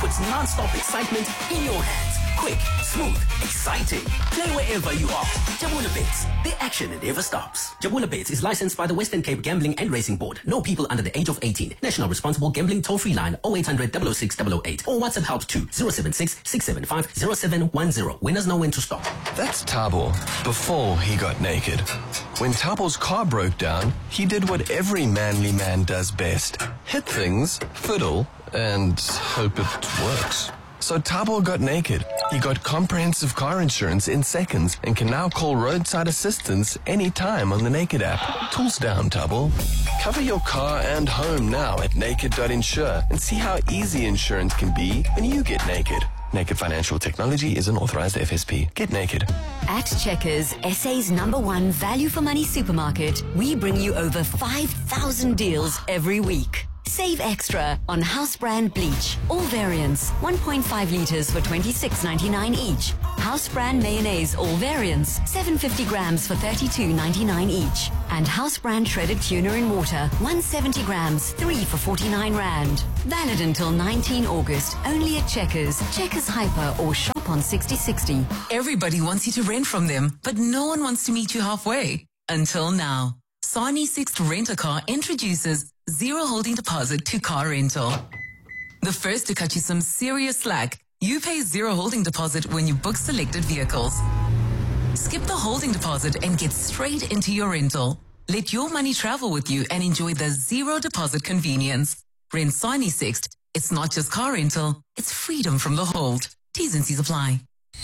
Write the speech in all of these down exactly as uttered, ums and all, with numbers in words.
puts non-stop excitement in your hands. Quick, smooth, exciting. Play wherever you are. Jabula Bets, the action that never stops. Jabula Bets is licensed by the Western Cape Gambling and Racing Board. No people under the age of eighteen. National Responsible Gambling toll-free line oh eight hundred, double oh six, double oh eight or WhatsApp help to zero seven six, six seven five, zero seven one zero. Winners know when to stop. That's Thabo before he got naked. When Thabo's car broke down, he did what every manly man does best. Hit things, fiddle, and hope it works. So Thabo got naked. He got comprehensive car insurance in seconds and can now call roadside assistance anytime on the Naked app. Tools down, Thabo. Cover your car and home now at naked dot insure and see how easy insurance can be when you get naked. Naked Financial Technology is an authorized F S P. Get naked. At Checkers, S A's number one value for money supermarket, we bring you over five thousand deals every week. Save extra on house brand bleach, all variants, one point five liters for twenty-six ninety-nine each. House brand mayonnaise, all variants, seven hundred fifty grams for thirty-two ninety-nine each. And house brand shredded tuna in water, one hundred seventy grams, three for forty-nine rand. Valid until nineteenth August, only at Checkers, Checkers Hyper or shop on sixty sixty. Everybody wants you to rent from them, but no one wants to meet you halfway. Until now. Sani Sixth Rent-A-Car introduces zero holding deposit to car rental. The first to cut you some serious slack. You pay zero holding deposit when you book selected vehicles. Skip the holding deposit and get straight into your rental. Let your money travel with you and enjoy the zero deposit convenience. Rent Sani Sixth. It's not just car rental, it's freedom from the hold. T's and C's apply.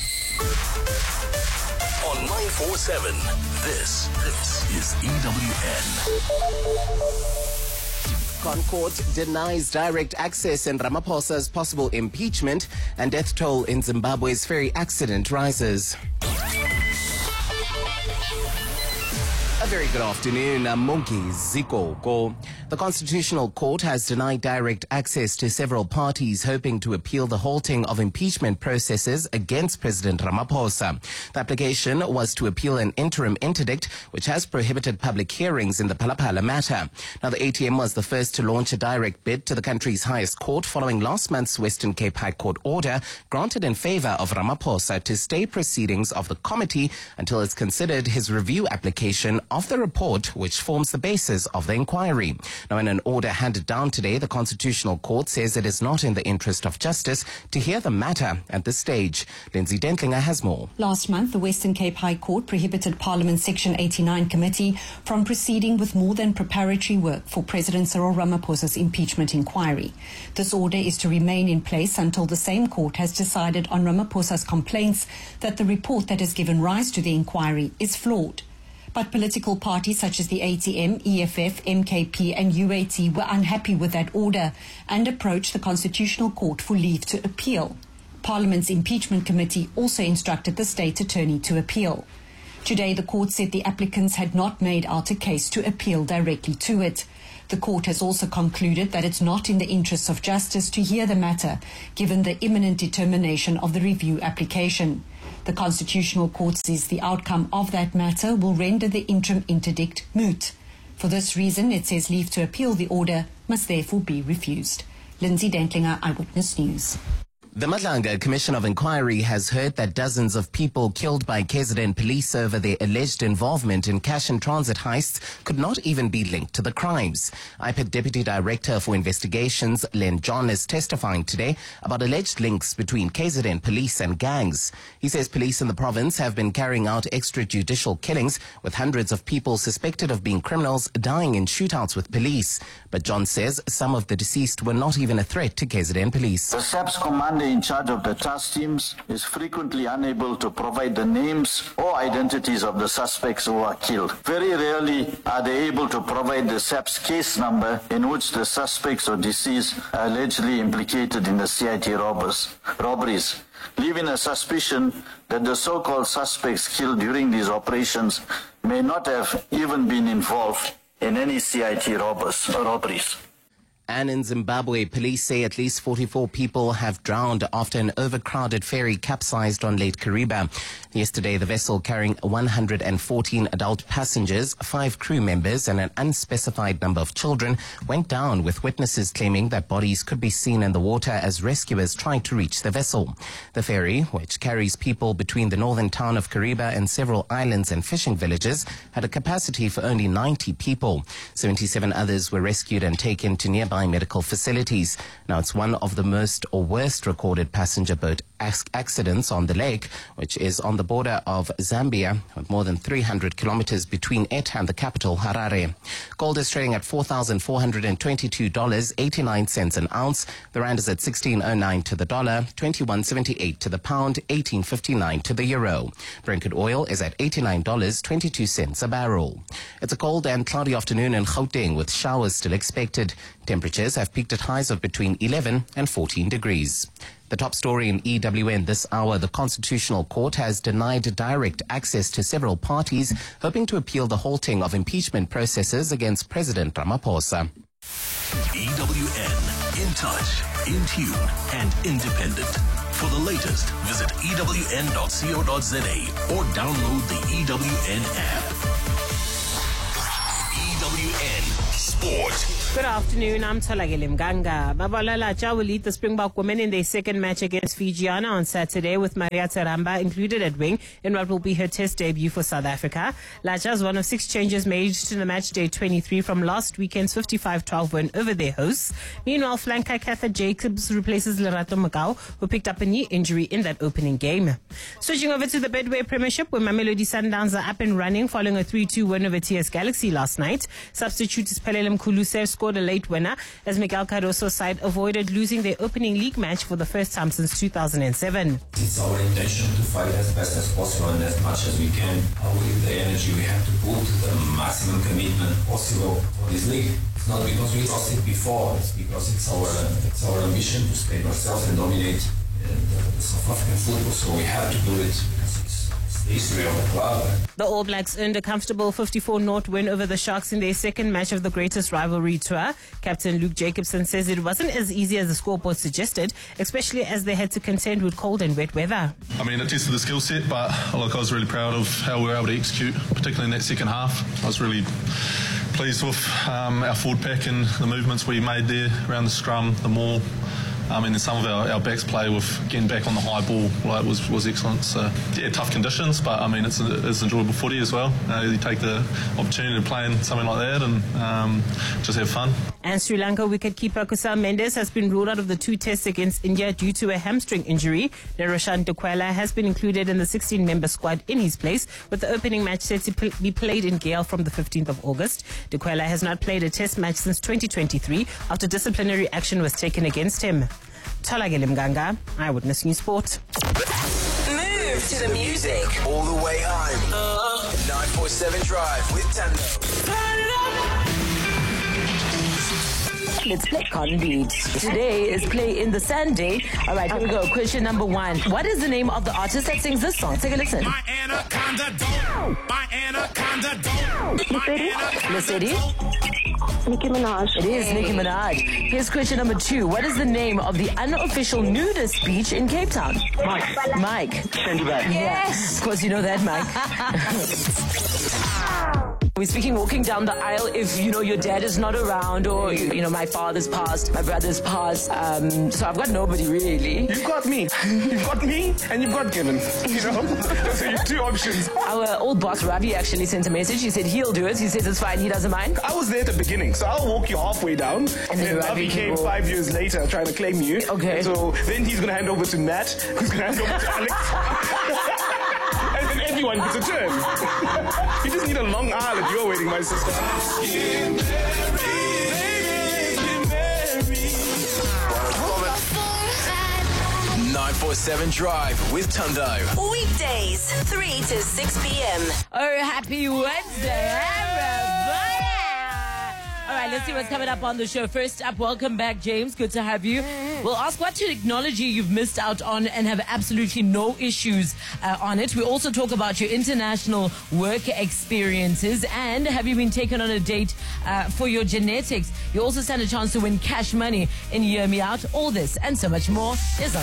On nine four seven, this, this is E W N. Concord denies direct access in Ramaphosa's possible impeachment, and death toll in Zimbabwe's ferry accident rises. A very good afternoon. I'm Monki Zikoko. The Constitutional Court has denied direct access to several parties hoping to appeal the halting of impeachment processes against President Ramaphosa. The application was to appeal an interim interdict which has prohibited public hearings in the Phalaphala matter. Now, the A T M was the first to launch a direct bid to the country's highest court following last month's Western Cape High Court order granted in favor of Ramaphosa to stay proceedings of the committee until it's considered his review application of the report which forms the basis of the inquiry. Now, in an order handed down today, the Constitutional Court says it is not in the interest of justice to hear the matter at this stage. Lindsay Dentlinger has more. Last month, the Western Cape High Court prohibited Parliament's Section eighty-nine committee from proceeding with more than preparatory work for President Cyril Ramaphosa's impeachment inquiry. This order is to remain in place until the same court has decided on Ramaphosa's complaints that the report that has given rise to the inquiry is flawed. But political parties such as the A T M, E F F, M K P and U A T were unhappy with that order and approached the Constitutional Court for leave to appeal. Parliament's Impeachment Committee also instructed the State Attorney to appeal. Today, the court said the applicants had not made out a case to appeal directly to it. The court has also concluded that it's not in the interests of justice to hear the matter, given the imminent determination of the review application. The Constitutional Court says the outcome of that matter will render the interim interdict moot. For this reason, it says leave to appeal the order must therefore be refused. Lindsay Dentlinger, Eyewitness News. The Madlanga Commission of Inquiry has heard that dozens of people killed by K Z N police over their alleged involvement in cash and transit heists could not even be linked to the crimes. I P I D Deputy Director for Investigations, Len John, is testifying today about alleged links between K Z N police and gangs. He says police in the province have been carrying out extrajudicial killings, with hundreds of people suspected of being criminals dying in shootouts with police. But John says some of the deceased were not even a threat to K Z N police. The SAPS commander in charge of the task teams is frequently unable to provide the names or identities of the suspects who are killed. Very rarely are they able to provide the SAPS case number in which the suspects or deceased are allegedly implicated in the C I T robbers, robberies, leaving a suspicion that the so-called suspects killed during these operations may not have even been involved in any C I T robbers or robberies. And in Zimbabwe, police say at least forty-four people have drowned after an overcrowded ferry capsized on Lake Kariba. Yesterday, the vessel carrying one hundred fourteen adult passengers, five crew members and an unspecified number of children went down, with witnesses claiming that bodies could be seen in the water as rescuers tried to reach the vessel. The ferry, which carries people between the northern town of Kariba and several islands and fishing villages, had a capacity for only ninety people. seventy-seven others were rescued and taken to nearby medical facilities. Now, it's one of the most or worst recorded passenger boat accidents on the lake, which is on the border of Zambia, with more than three hundred kilometers between it and the capital, Harare. Gold is trading at four thousand four hundred twenty-two dollars and eighty-nine cents an ounce. The rand is at sixteen oh nine to the dollar, twenty-one seventy-eight to the pound, eighteen fifty-nine to the euro. Brent oil is at eighty-nine dollars and twenty-two cents a barrel. It's a cold and cloudy afternoon in Gauteng, with showers still expected. Temperatures have peaked at highs of between eleven and fourteen degrees. The top story in E W N this hour: the Constitutional Court has denied direct access to several parties hoping to appeal the halting of impeachment processes against President Ramaphosa. E W N, in touch, in tune, and independent. For the latest, visit E W N dot co dot za or download the E W N app. E W N Sport. Good afternoon, I'm Tolagile Mganga. Babalwa Lacha will lead the Springbok women in their second match against Fijiana on Saturday, with Maria Teramba included at wing in what will be her test debut for South Africa. Lacha is one of six changes made to the match day twenty-three from last weekend's fifty-five twelve win over their hosts. Meanwhile, flanker Katha Jacobs replaces Lerato Macau, who picked up a knee injury in that opening game. Switching over to the Betway Premiership, where Mamelodi Sundowns are up and running following a three two win over T S Galaxy last night. Substitute Pelele Mkhulu scored a late winner as Miguel Cardoso's side avoided losing their opening league match for the first time since two thousand seven. It's our intention to fight as best as possible and as much as we can. With the energy we have to put, the maximum commitment possible for this league. It's not because we lost it before, it's because it's our it's our ambition to state ourselves and dominate the South African football. So we have to do it because it's the history of the club. The All Blacks earned a comfortable fifty-four nought win over the Sharks in their second match of the greatest rivalry tour. Captain Luke Jacobson says it wasn't as easy as the scoreboard suggested, especially as they had to contend with cold and wet weather. I mean, it tested the skill set, but look, I was really proud of how we were able to execute, particularly in that second half. I was really pleased with um, our forward pack and the movements we made there around the scrum, the maul. I mean, some of our, our backs play with getting back on the high ball like, was was excellent. So, yeah, tough conditions, but I mean, it's, it's enjoyable footy as well. Uh, you take the opportunity to play in something like that and um, just have fun. And Sri Lanka wicketkeeper Kusal Mendes has been ruled out of the two tests against India due to a hamstring injury. Roshan Dukwela has been included in the sixteen-member squad in his place, with the opening match set to be played in Gale from the fifteenth of August. Dukwela has not played a test match since twenty twenty-three after disciplinary action was taken against him. Tolagile Mganga, Eyewitness News Sport. Move to the music. All the way home. nine four seven Drive with Tando. Turn it up. Let's play Cotton Beats. Today is Play in the Sunday. All right, here we go. Question number one. What is the name of the artist that sings this song? Take a listen. My anaconda don't. My anaconda don't. Miss Eddie? Nicki Minaj. It is Nicki Minaj. Here's question number two. What is the name of the unofficial nudist beach in Cape Town? Mike. Mike. Sandy Bay. Yes. Of course, you know that, Mike. We're speaking walking down the aisle. If, you know, your dad is not around, or, you know, my father's passed, my brother's passed. Um, so I've got nobody, really. You've got me. You've got me, and you've got Kevin. You know? Those are your two options. Our old boss, Ravi, actually sent a message. He said he'll do it. He says it's fine. He doesn't mind. I was there at the beginning, so I'll walk you halfway down. And, and then, then Ravi came will... five years later trying to claim you. Okay. So then he's going to hand over to Matt, who's going to hand over to Alex. And then everyone gets a turn. You just need a long aisle at your wedding, my sister. nine four seven Drive with Tundo. Weekdays, three to six p.m. Oh, happy Wednesday, everybody! All right, let's see what's coming up on the show. First up, welcome back, James. Good to have you. We'll ask what technology you've missed out on and have absolutely no issues uh, on it. We also talk about your international work experiences and have you been taken on a date uh, for your genetics. You also stand a chance to win cash money in Hear Me Out. All this and so much more is on